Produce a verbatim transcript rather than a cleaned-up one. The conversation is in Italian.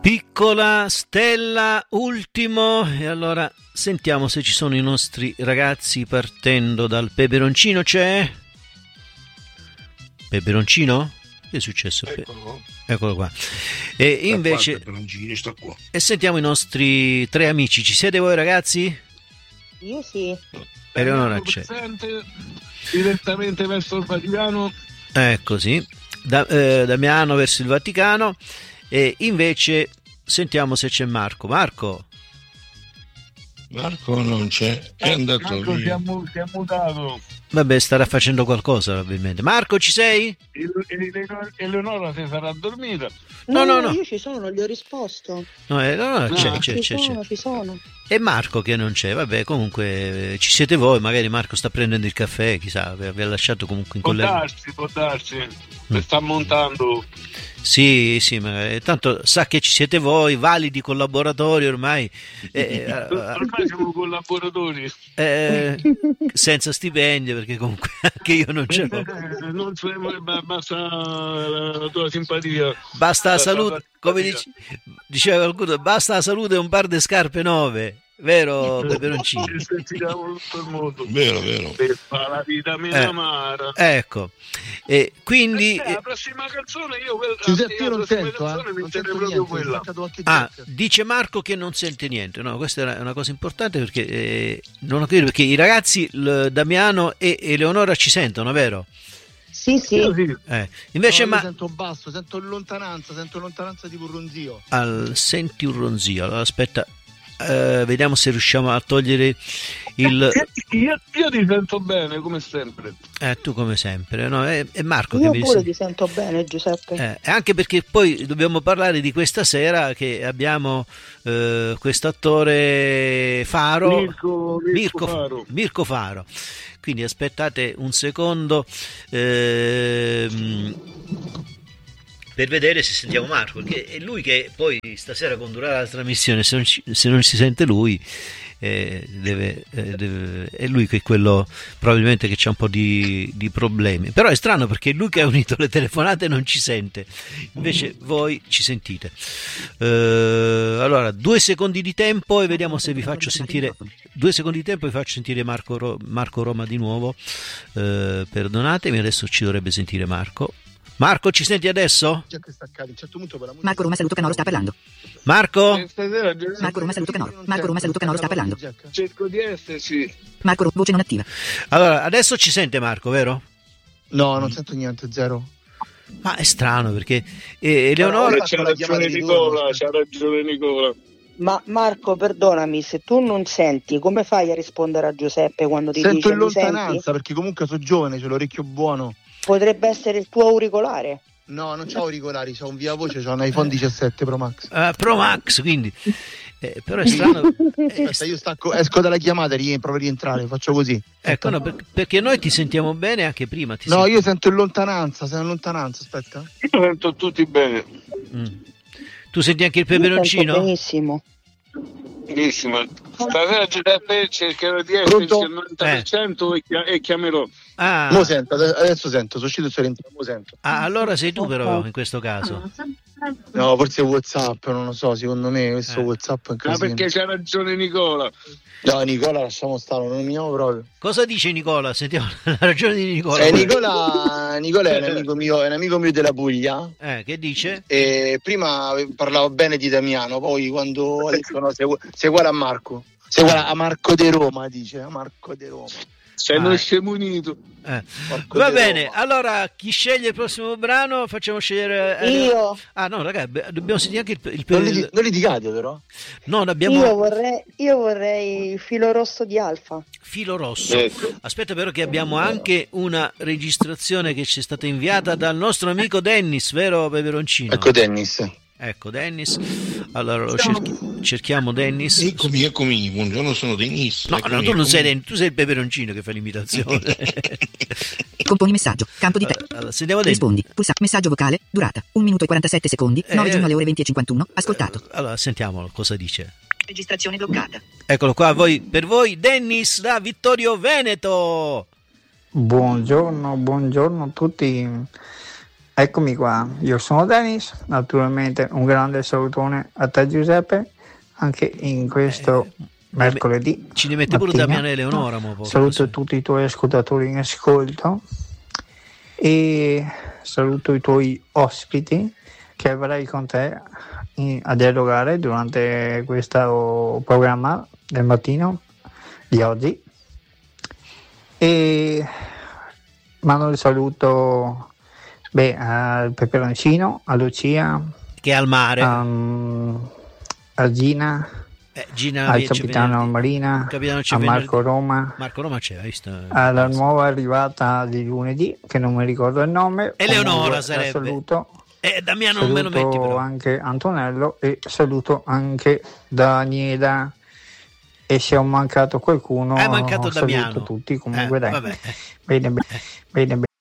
Piccola Stella, ultimo. E allora sentiamo se ci sono i nostri ragazzi partendo dal peperoncino. C'è? Peperoncino? Che è successo? Eccolo, Eccolo qua. E invece sta qua. E sentiamo i nostri tre amici. Ci siete voi ragazzi? Io sì. Eleonora c'è. Presente, direttamente verso il Vaticano. Ecco sì. Da, eh, Damiano verso il Vaticano. E invece sentiamo se c'è Marco. Marco? Marco non c'è, è andato Marco via. Si è, mu- si è mutato. Vabbè, starà facendo qualcosa probabilmente. Marco, ci sei? Eleonora si sarà dormita. No, no, no. Io ci sono, gli ho risposto. No, eh, no, no, c'è, Ah, c'è, ci c'è, sono, c'è. ci sono. E Marco che non c'è. Vabbè, comunque eh, ci siete voi. Magari Marco sta prendendo il caffè, chissà, vi vi ha lasciato comunque in Può collega. darsi, può darsi. Si sta montando. Sì, sì, ma eh, tanto sa che ci siete voi, validi collaboratori ormai, eh, eh, Ormai siamo collaboratori. eh, senza stipendio, perché comunque anche io non ce l'ho. Eh, Non siamo, ba- basta la tua simpatia. Basta la La tua salute, come simpatia. dice- diceva qualcuno, basta la salute e un par di scarpe nuove, vero Peperoncino? Ci sentiamo tutto il mondo. Vero, vero. Per fare la vita meno Eh. amara. Ecco, e quindi... Eh, la prossima canzone io quella, Giuseppe, la io non prossima sento, canzone eh. mi Non intende sento proprio niente, quella. ho staccato anche Ah, Giuseppe. dice Marco che non sente niente. No, questa è una cosa importante perché eh, non ho capito, perché i ragazzi l- Damiano e Eleonora ci sentono, vero? Sì, sì. Io sì. Eh, invece No, io ma sento basso, sento lontananza, sento lontananza tipo un ronzio. al, senti un ronzio. Allora aspetta, eh, vediamo se riusciamo a togliere il Io, io ti sento bene come sempre. eh, tu come sempre, no? È, è Marco Io che mi pure dice. ti sento bene, Giuseppe. Eh, anche perché poi dobbiamo parlare di questa sera che abbiamo eh, questo attore Faro, Mirko, Mirko Faro. Mirko Faro. Quindi aspettate un secondo ehm, per vedere se sentiamo Marco, perché è lui che poi stasera condurrà la trasmissione. Se non, ci- se non si sente lui, eh, deve, eh, deve- è lui che è quello probabilmente che c'ha un po' di, di problemi. Però è strano perché è lui che ha unito le telefonate non ci sente, invece voi ci sentite. Eh, allora, due secondi di tempo e vediamo se vi faccio sentire. Due secondi di tempo e vi faccio sentire Marco, Ro- Marco Roma di nuovo. Eh, perdonatemi, adesso ci dovrebbe sentire Marco. Marco, ci senti adesso? C'è che staccare, a un certo punto per la musica. Marco Roma saluto Canoro sta parlando. Marco? Eh, Stasera Giuseppe, Marco Roma saluto Canoro. Marco Roma saluto Canoro sta parlando. cerco di esserci. Marco Ro- voce non attiva. Allora, adesso ci sente Marco, vero? No, non sento niente, zero. Ma è strano perché eh, Eleonora... Eh, c'ha ragione Nicola, c'ha ragione Nicola. Ma Marco, perdonami, se tu non senti, come fai a rispondere a Giuseppe quando ti Sento dice in mi senti? lontananza perché comunque sono giovane, c'ho l'orecchio buono. Potrebbe essere il tuo auricolare. No, non c'ho auricolari, c'ho un via voce, c'ho un iPhone diciassette Pro Max. eh, Pro Max, quindi... eh, però è strano... eh, Aspetta, io stacco, esco dalla chiamata e rientro per rientrare, faccio così. ecco, no, per- perché noi ti sentiamo bene anche prima. Ti No, senti- io sento in lontananza, sei in lontananza, aspetta. Io sento tutti bene. Mm. Tu senti anche il Io sento peperoncino? benissimo. Benissimo. Stasera Giuseppe cercherò di esserci Pronto? al novanta per cento e, chia- e chiamerò. Ah, Mo sento, adesso sento, sono uscito e sono rientrato, mo sento. ah, allora sei tu però in questo caso. No, forse WhatsApp, non lo so, secondo me questo Eh. WhatsApp è un Ma casino. perché c'ha ragione Nicola. No, Nicola, lasciamo stare, non mi amo proprio. Cosa dice Nicola? Sentiamo la ragione di Nicola. Eh, Nicola, Nicola è un amico mio, è un amico mio della Puglia. Eh, che dice? E prima parlavo bene di Damiano, poi quando ha detto no, sei, sei uguale a Marco. Sei uguale a Marco de Roma, dice, a Marco de Roma. Sei Ah, uno eh. scemo unito. Eh. Marco Va de bene, Roma. allora chi sceglie il prossimo brano? Facciamo scegliere. eh, Io, Ah, no, ragazzi, beh, dobbiamo sentire anche il. il, Non, il- liti- non litigate però. No, abbiamo io vorrei, io vorrei il filo rosso di Alfa. filo rosso. Ecco. Aspetta, però, che abbiamo anche una registrazione che ci è stata inviata dal nostro amico Dennis, vero Peperoncino? Ecco Dennis. Ecco, Dennis. Allora lo cerchi- cerchiamo Dennis. Eccomi, eccomi, buongiorno, sono Denis. No, Eccomi, no, tu non eccomi. sei Dennis, tu sei il Peperoncino che fa l'imitazione. Componi messaggio. Campo di te. Allora, sentiamo Dennis. Rispondi. Pulsa. Messaggio vocale. Durata. un minuto e quarantasette secondi. nove Eh, giugno alle ore venti e cinquantuno. Ascoltato. Allora, sentiamolo cosa dice. Registrazione bloccata. Eccolo qua, voi, per voi Dennis da Vittorio Veneto. Buongiorno, buongiorno a tutti. Eccomi qua, io sono Dennis, naturalmente un grande salutone a te Giuseppe, anche in questo Eh, mercoledì Ci ne mette pure mattina. Damiano Eleonora. mo, poco, Saluto sì. tutti i tuoi ascoltatori in ascolto e saluto i tuoi ospiti che avrai con te in- a dialogare durante questo programma del mattino di oggi. E mando il saluto beh, al Peperoncino, a Lucia, Che è al mare. um, a Gina, Eh, Gina al Viece capitano venerdì. Marina, Capitano c'è a Marco venerdì. Roma, Marco Roma c'è, hai visto? alla nuova arrivata di lunedì che non mi ricordo il nome. Eleonora Comunque, la sarebbe. saluto, Eh, Damiano non me lo metti saluto però. anche Antonello e saluto anche Daniela, e se ho mancato qualcuno È mancato saluto Damiano. tutti comunque. Eh, Dai, vabbè. bene bene bene, bene.